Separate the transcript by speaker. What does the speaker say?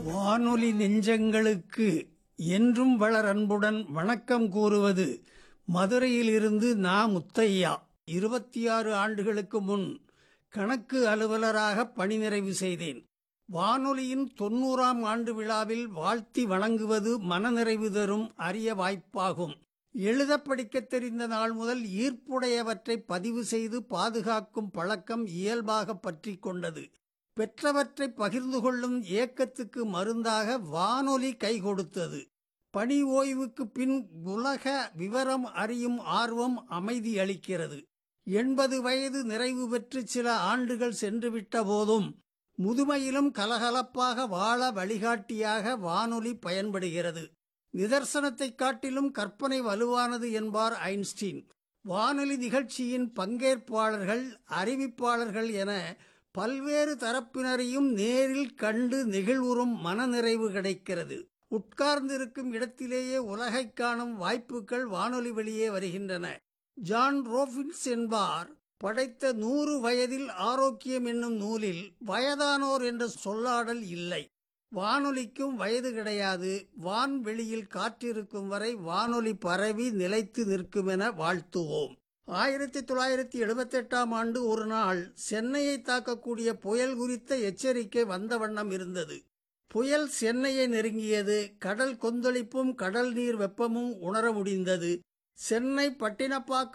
Speaker 1: வானொலி நெஞ்சங்களுக்கு என்றும் வளர் அன்புடன் வணக்கம் கூறுவது மதுரையிலிருந்து முத்தையா. 26 ஆண்டுகளுக்கு முன் கணக்கு அலுவலராக பணி நிறைவு செய்தேன். வானொலியின் 90ஆம் ஆண்டு விழாவில் வாழ்த்தி வணங்குவது மனநிறைவு தரும் அரிய வாய்ப்பாகும். எழுத படிக்கத் தெரிந்த நாள் முதல் ஈர்ப்புடையவற்றை பதிவு செய்து பாதுகாக்கும் பழக்கம் இயல்பாக பற்றி கொண்டது. பெற்றவற்றை பகிர்ந்து கொள்ளும் ஏக்கத்துக்கு மருந்தாக வானொலி கை கொடுத்தது. பணி ஓய்வுக்கு பின் உலக விவரம் அறியும் ஆர்வம் அமைதி அளிக்கிறது. 80 வயது நிறைவு பெற்று சில ஆண்டுகள் சென்றுவிட்ட போதும் முதுமையிலும் கலகலப்பாக வாழ வழிகாட்டியாக வானொலி பயன்படுகிறது. நிதர்சனத்தைக் காட்டிலும் கற்பனை வலுவானது என்பார் ஐன்ஸ்டீன். வானொலி நிகழ்ச்சியின் பங்கேற்பாளர்கள், அறிவிப்பாளர்கள் என பல்வேறு தரப்பினரையும் நேரில் கண்டு நெகிழ்வுறும் மனநிறைவு கிடைக்கிறது. உட்கார்ந்திருக்கும் இடத்திலேயே உலகை காணும் வாய்ப்புகள் வானொலி வழியே வருகின்றன. ஜான் ரோபின்ஸ் என்பார் படைத்த 100 வயதில் ஆரோக்கியம் என்னும் நூலில் வயதானோர் என்ற சொல்லாடல் இல்லை. வானொலிக்கும் வயது கிடையாது. வான்வெளியில் காற்றிருக்கும் வரை வானொலி பரவி நிலைத்து நிற்கும் என வாழ்த்துவோம். 1978ஆம் ஆண்டு ஒரு நாள் சென்னையை தாக்கக்கூடிய புயல் குறித்த எச்சரிக்கை வந்த வண்ணம் இருந்தது. புயல் சென்னையை நெருங்கியது. கடல் கொந்தளிப்பும் கடல் நீர் வெப்பமும் உணர முடிந்தது. சென்னை பட்டினப்பாக்கம்